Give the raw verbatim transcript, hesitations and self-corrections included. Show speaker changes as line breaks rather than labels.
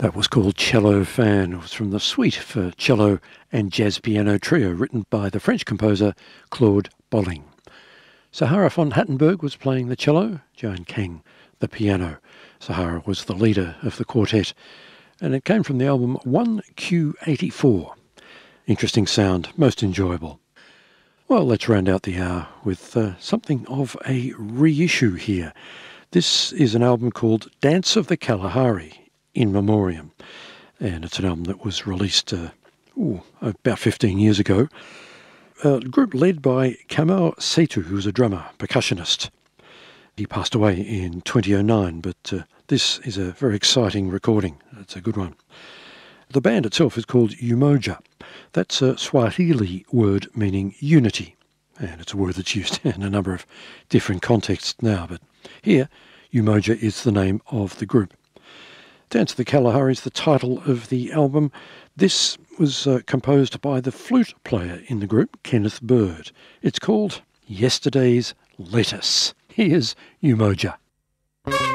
That was called Cello Fan. It was from the Suite for Cello and Jazz Piano Trio, written by the French composer Claude Bolling. Sahara von Hattenberg was playing the cello, Joan Kang the piano. Sahara was the leader of the quartet, and it came from the album one Q eighty-four. Interesting sound, most enjoyable. Well, let's round out the hour with uh, something of a reissue here. This is an album called Dance of the Kalahari, in memoriam, and it's an album that was released uh, ooh, about fifteen years ago. A group led by Kamal Setu, who was a drummer, percussionist. He passed away in twenty oh nine, but uh, this is a very exciting recording. It's a good one. The band itself is called Umoja. That's a Swahili word meaning unity, and it's a word that's used in a number of different contexts now, but here Umoja is the name of the group. Dance of the Kalahari is the title of the album. This was uh, composed by the flute player in the group, Kenneth Bird. It's called Yesterday's Lettuce. Here's Umoja.